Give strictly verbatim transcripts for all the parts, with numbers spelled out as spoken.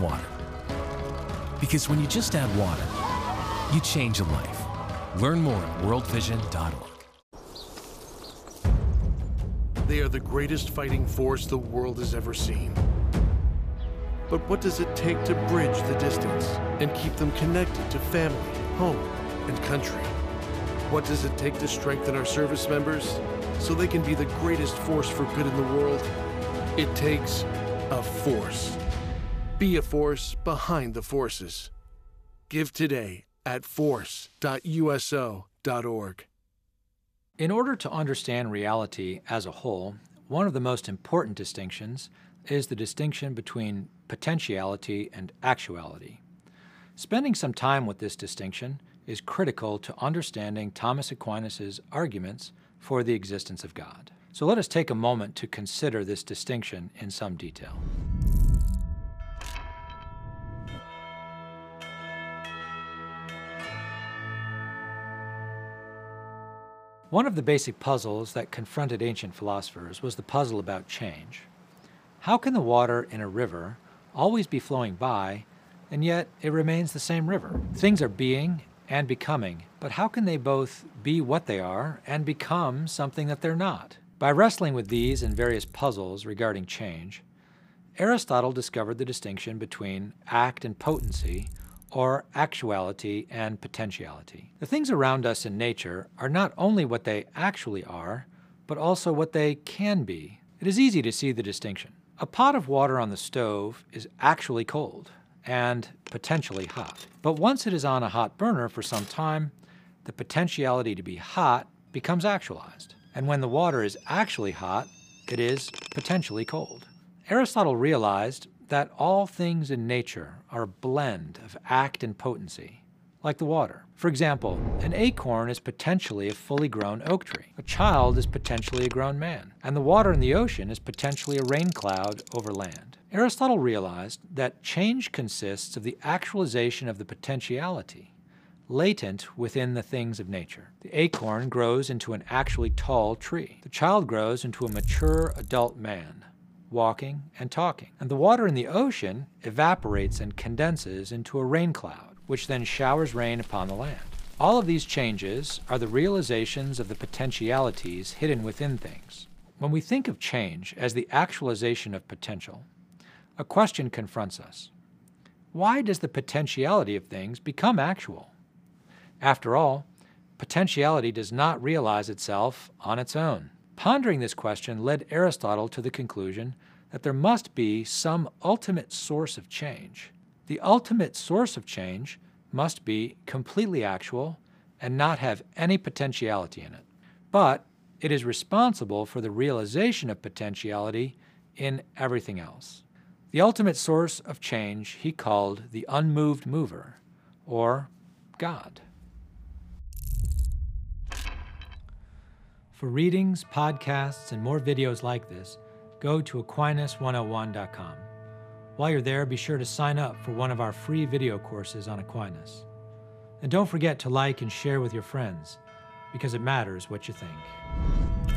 water. Because when you just add water, you change a life. Learn more at world vision dot org. They are the greatest fighting force the world has ever seen. But what does it take to bridge the distance and keep them connected to family, home, and country? What does it take to strengthen our service members so they can be the greatest force for good in the world? It takes a force. Be a force behind the forces. Give today at force dot U S O dot org. In order to understand reality as a whole, one of the most important distinctions is the distinction between potentiality and actuality. Spending some time with this distinction is critical to understanding Thomas Aquinas' arguments for the existence of God. So let us take a moment to consider this distinction in some detail. One of the basic puzzles that confronted ancient philosophers was the puzzle about change. How can the water in a river always be flowing by, and yet it remains the same river? Things are being and becoming, but how can they both be what they are and become something that they're not? By wrestling with these and various puzzles regarding change, Aristotle discovered the distinction between act and potency, or actuality and potentiality. The things around us in nature are not only what they actually are, but also what they can be. It is easy to see the distinction. A pot of water on the stove is actually cold and potentially hot. But once it is on a hot burner for some time, the potentiality to be hot becomes actualized. And when the water is actually hot, it is potentially cold. Aristotle realized that all things in nature are a blend of act and potency, like the water. For example, an acorn is potentially a fully grown oak tree. A child is potentially a grown man. And the water in the ocean is potentially a rain cloud over land. Aristotle realized that change consists of the actualization of the potentiality latent within the things of nature. The acorn grows into an actually tall tree. The child grows into a mature adult man, walking and talking. And the water in the ocean evaporates and condenses into a rain cloud, which then showers rain upon the land. All of these changes are the realizations of the potentialities hidden within things. When we think of change as the actualization of potential, a question confronts us. Why does the potentiality of things become actual? After all, potentiality does not realize itself on its own. Pondering this question led Aristotle to the conclusion that there must be some ultimate source of change. The ultimate source of change must be completely actual and not have any potentiality in it. But it is responsible for the realization of potentiality in everything else. The ultimate source of change he called the unmoved mover, or God. For readings, podcasts, and more videos like this, go to Aquinas one oh one dot com. While you're there, be sure to sign up for one of our free video courses on Aquinas. And don't forget to like and share with your friends, because it matters what you think.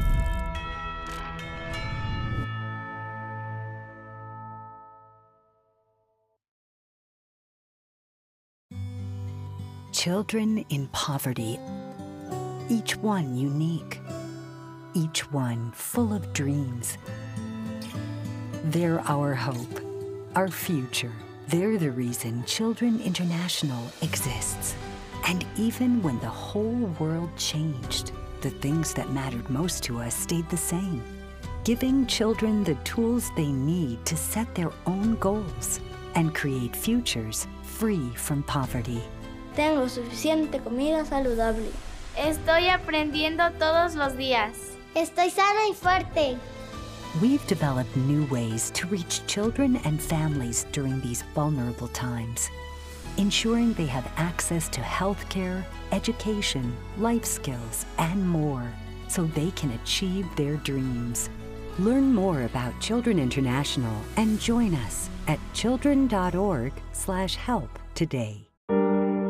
Children in poverty, each one unique, each one full of dreams. They're our hope, our future. They're the reason Children International exists. And even when the whole world changed, the things that mattered most to us stayed the same. Giving children the tools they need to set their own goals and create futures free from poverty. Tengo suficiente comida saludable. Estoy aprendiendo todos los días. Estoy sana y fuerte. We've developed new ways to reach children and families during these vulnerable times, ensuring they have access to healthcare, education, life skills, and more, so they can achieve their dreams. Learn more about Children International and join us at children dot org slash help today.